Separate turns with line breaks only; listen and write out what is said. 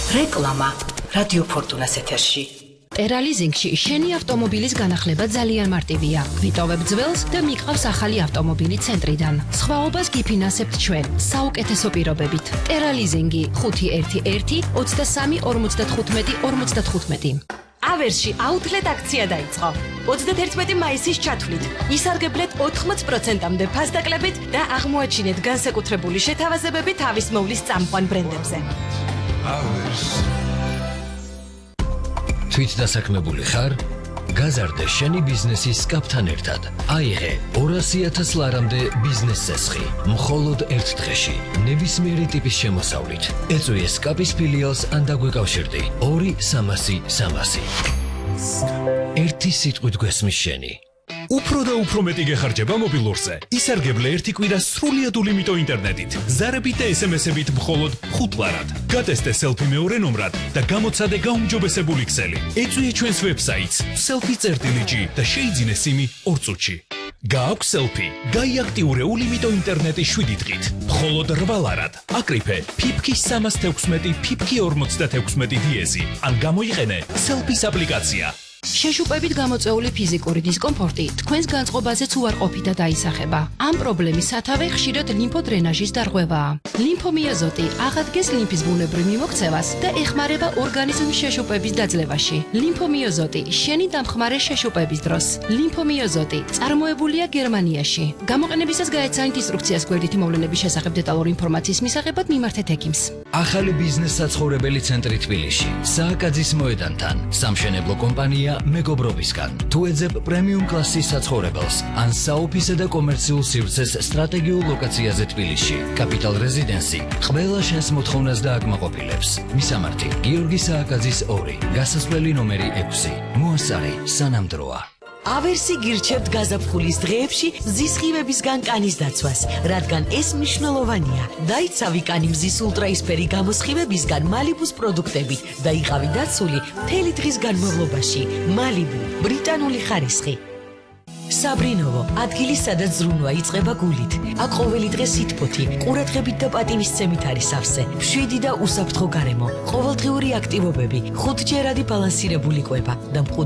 რეკლამა რადიო ფორტუნას ეთერში.
ტერალიზინგში შენი ავტომობილის განახლება ძალიან მარტივია. ვიტოვებ ძველს და მიყავს ახალი ავტომობილი ცენტრიდან. სხვაობას გიფინანსებთ ჩვენ საუკეთესო პირობებით. ტერალიზინგი 511 23 55 55.
ავერსში აუთლეტ აქცია დაიწყო. 31 მაისის ჩათვლით ისარგებლეთ 80%-მდე ფასდაკლებით და აღმოაჩინეთ განსაკუთრებული შეთავაზებები თავის მოვლის წამყვან ბრენდებზე.
თვით დასაქმებული ხარ? გაზარდე შენი ბიზნესის კაპთან ერთად. აიღე 200,000 ლარამდე ბიზნეს წესხი. მხოლოდ ერთ დღეში. ნებისმიერი ტიპის შემოსავლით. ეწვიე სკაპის ფილიალს ან დაგვეკავშირდი. 2-300-300. ერთი სიტყვით გვესმის შენი.
უფრო და უფრო მეტი გეხარჯება მობილურზე. ისარგებლე ერთი კვირა სრულიად ულიმიტო ინტერნეტით. ზარებით და SMS-ებით მხოლოდ 5 ლარად. გატესტე სელფი მეორე ნომრად და გამოცადე გაუმჯობესებული ქსელი. ეწვიე ჩვენს ვებსაიტს selfie.gi და შეიძინე სიმი 2 წუთში. გააქვს სელფი, გაიაქტიურე ულიმიტო ინტერნეტი 7 დღით. მხოლოდ 8 ლარად. აკრიფე ფიფქი 316 ფიფქი 56 დიეზი. ან გამოიყენე სელფის აპლიკაცია.
შეშუპებით გამოწეული ფიზიკური დისკომფორტი თქვენს განწყობაზეც უარყოფით და დაისახება. ამ პრობლემის სათავე ხშირად ლიმფოდრენაჟის დარღვევაა. ლიმფომიოზოტი აღადგენს ლიმფის ბუნებრივ მიმოქცევას და ეხმარება ორგანიზმის შეშუპების დაძლევაში. ლიმფომიოზოტი შენი დამხმარე შეშუპების დროს. ლიმფომიოზოტი წარმოებულია გერმანიაში. გამოყენებისას გაეცანით ინსტრუქციას გვერდითი მოვლენების შესახებ დეტალური ინფორმაციის მისაღებად მიმართეთ ექიმს.
ახალი ბიზნეს საცხოვრებელი ცენტრი თბილისში. სააკაძის მოედანთან. სამშენებლო კომპანია მეგობრობისგან. თუ ეძებ პრემიუმ კლასის საცხოვრებელს ან საოფისე და კომერციულ სივრცეს სტრატეგიულ ლოკაციაზე თბილისში. კაპიტალ რეზიდენსი ყველა შენს მოთხოვნას დააკმაყოფილებს. მისამართი გიორგი სააკაძის 2, გასასვლელი ნომერი 6. მოასწარი სანამდროა.
ავერსი გირჩევთ გაზაფხულის დღეებში მზის სხივებისგან კანის დაცვას, რადგან ეს მნიშვნელოვანია. დაიცავი კანი მზის ულტრაისფერი გამოსხივებისგან მალიბუს პროდუქტებით და იყავი დაცული მთელი დღის განმავლობაში. მალიბუ, ბრიტანული ხარისხი. საბრინოვო, ადგილი სადაც ზრუნვა იწყება გულით. აქ ყოველი დღე სითბოთი, ყურადღებით და პატივისცემით არის სავსე. მშვიდი და უსაფრთხო გარემო, ყოველდღიური აქტივობები, 5ჯერადი ბალანსირებული კვება და